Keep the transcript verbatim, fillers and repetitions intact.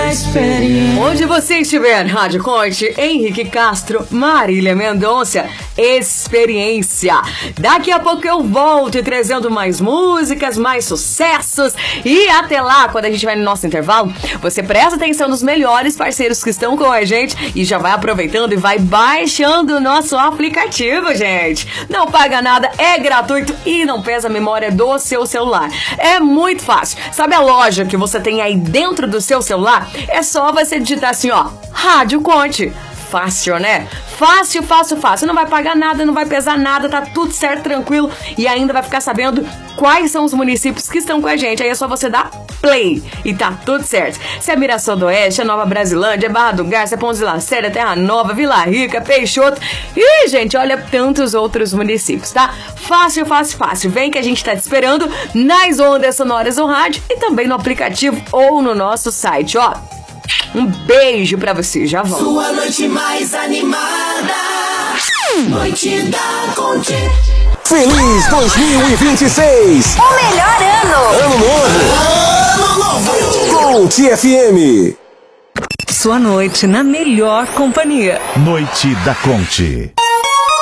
experiência. Onde você estiver, Rádio Conte, Henrique Castro, Marília Mendonça, experiência. Daqui a pouco eu volto trazendo mais músicas, mais sucessos. E até lá, quando a gente vai no nosso intervalo, você presta atenção nos melhores parceiros que estão com a gente e já vai aproveitando e vai baixando o nosso aplicativo, gente. Não paga nada, é gratuito e não pesa a memória do seu celular. É muito fácil. Sabe a loja que você tem aí dentro do seu celular? É só você digitar assim, ó, Rádio Conte. Fácil, né? Fácil, fácil, fácil. Não vai pagar nada, não vai pesar nada, tá tudo certo, tranquilo. E ainda vai ficar sabendo quais são os municípios que estão com a gente. Aí é só você dar play e tá tudo certo. Se é Mirassol do Oeste, é Nova Brasilândia, é Barra do Garça, é Ponte de Lacerda, Terra Nova, Vila Rica, Peixoto. E, gente, olha tantos outros municípios, tá? Fácil, fácil, fácil. Vem que a gente tá te esperando nas ondas sonoras do rádio e também no aplicativo ou no nosso site, ó. Um beijo pra você, já volto. Sua noite mais animada. Noite da Conte. Feliz dois mil e vinte e seis. O melhor ano. Ano novo. Ano novo. Conte F M. Sua noite na melhor companhia. Noite da Conte.